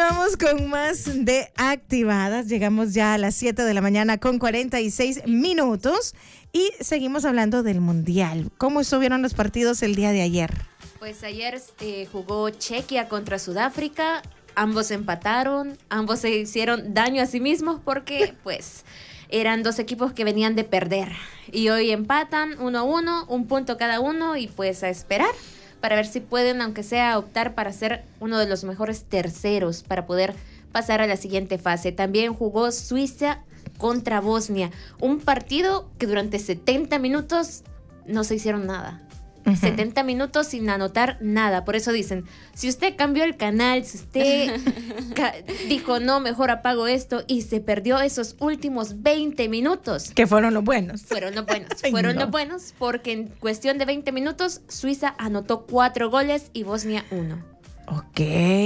Continuamos con más de Activadas. Llegamos ya a las 7 de la mañana con 46 minutos y seguimos hablando del Mundial. ¿Cómo estuvieron los partidos el día de ayer? Pues ayer jugó Chequia contra Sudáfrica. Ambos empataron, ambos se hicieron daño a sí mismos porque pues eran dos equipos que venían de perder. Y hoy empatan 1-1, un punto cada uno y pues a esperar para ver si pueden, aunque sea, optar para ser uno de los mejores terceros para poder pasar a la siguiente fase. También jugó Suiza contra Bosnia, un partido que durante 70 minutos no se hicieron nada. 70 minutos sin anotar nada. Por eso dicen, si usted cambió el canal, si usted dijo, no, mejor apago esto y se perdió esos últimos 20 minutos. Que fueron los buenos. Fueron los buenos porque en cuestión de 20 minutos Suiza anotó 4 goles y Bosnia 1. Ok.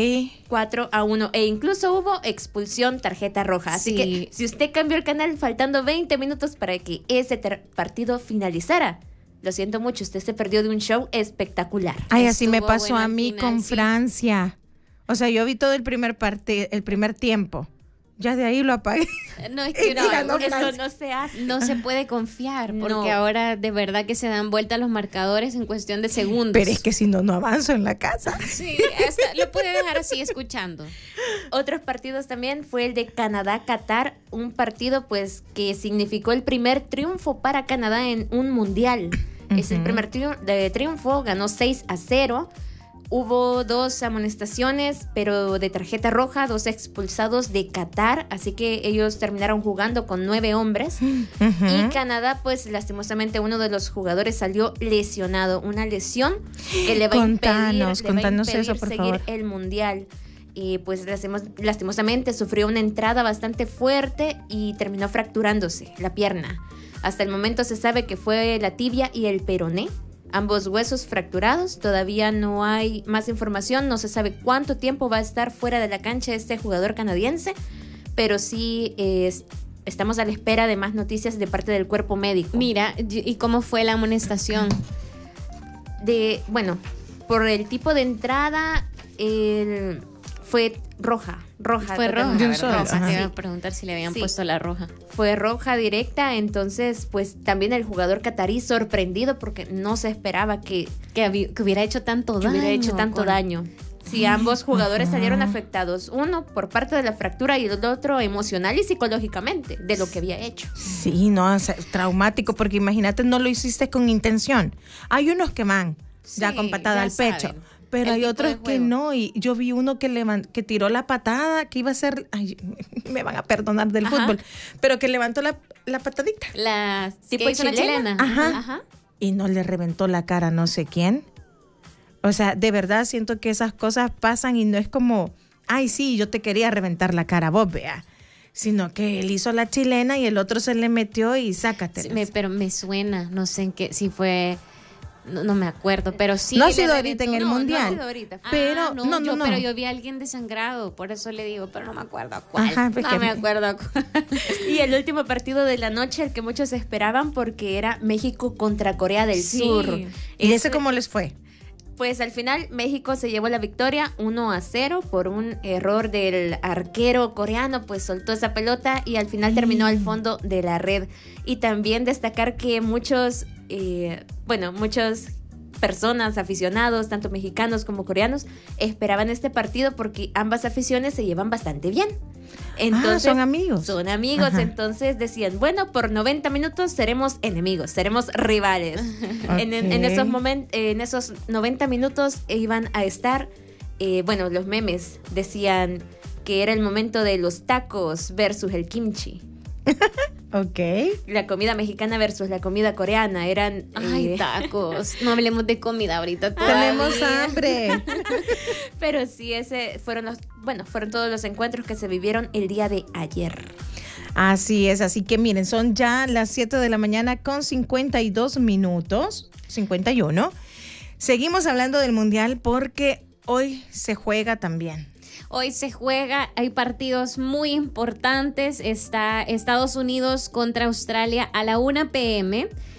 4-1 e incluso hubo expulsión, tarjeta roja. Así que si usted cambió el canal faltando 20 minutos para que ese partido finalizara, lo siento mucho, usted se perdió de un show espectacular. Ay, así me pasó a mí con Francia. O sea, yo vi todo el primer tiempo. Ya de ahí lo apagué. No, es que eso no se hace. No se puede confiar, porque ahora de verdad que se dan vuelta los marcadores en cuestión de segundos. Pero es que si no avanzo en la casa. Sí, lo puede dejar así escuchando. Otros partidos también fue el de Canadá-Qatar, un partido pues que significó el primer triunfo para Canadá en un mundial. Es el primer triunfo, ganó 6-0. Hubo 2 amonestaciones, pero de tarjeta roja, 2 expulsados de Qatar, así que ellos terminaron jugando con 9 hombres. Y Canadá, pues lastimosamente uno de los jugadores salió lesionado, una lesión que le va a impedir seguir el mundial. Y pues lastimosamente sufrió una entrada bastante fuerte y terminó fracturándose la pierna. Hasta el momento se sabe que fue la tibia y el peroné. Ambos huesos fracturados, todavía no hay más información, no se sabe cuánto tiempo va a estar fuera de la cancha este jugador canadiense, pero sí estamos a la espera de más noticias de parte del cuerpo médico. Mira, ¿y cómo fue la amonestación? Por el tipo de entrada, fue roja. Fue roja, ¿verdad? Te iba a preguntar si le habían puesto la roja. Fue roja directa, entonces pues también el jugador catarí sorprendido porque no se esperaba que hubiera hecho tanto daño. Sí, ambos jugadores salieron afectados, uno por parte de la fractura y el otro emocional y psicológicamente de lo que había hecho. Sí, no, es traumático porque imagínate, no lo hiciste con intención. Hay unos que van ya con patada al pecho. Pero hay otros que no, y yo vi uno que tiró la patada, que iba a ser, me van a perdonar del fútbol, pero que levantó la patadita. La tipo chilena. Ajá. Y no le reventó la cara a no sé quién. O sea, de verdad siento que esas cosas pasan y no es como, ay, sí, yo te quería reventar la cara, vos vea. Sino que él hizo la chilena y el otro se le metió y sácatela. Sí, pero me suena, no sé en qué, si fue... No me acuerdo, pero sí. No ha sido ahorita en el mundial. No ha sido ahorita. Pero pero yo vi a alguien desangrado, por eso le digo, pero no me acuerdo a cuál. Me acuerdo a cuál. Y el último partido de la noche, el que muchos esperaban, porque era México contra Corea del Sur. ¿Y ese cómo les fue? Pues al final México se llevó la victoria 1-0 por un error del arquero coreano, pues soltó esa pelota y al final terminó al fondo de la red. Y también destacar que muchas personas, aficionados, tanto mexicanos como coreanos, esperaban este partido porque ambas aficiones se llevan bastante bien. Entonces, son amigos. Ajá. Entonces decían, bueno, por 90 minutos seremos enemigos, seremos rivales. Okay. En esos 90 minutos iban a estar, los memes decían que era el momento de los tacos versus el kimchi. Ok. La comida mexicana versus la comida coreana eran... tacos. No hablemos de comida ahorita. Tenemos hambre. Pero sí, fueron todos los encuentros que se vivieron el día de ayer. Así es, así que miren, son ya las 7 de la mañana con 52 minutos, 51. Seguimos hablando del Mundial porque hoy se juega también. Hoy se juega, hay partidos muy importantes. Está Estados Unidos contra Australia a la 1 p.m.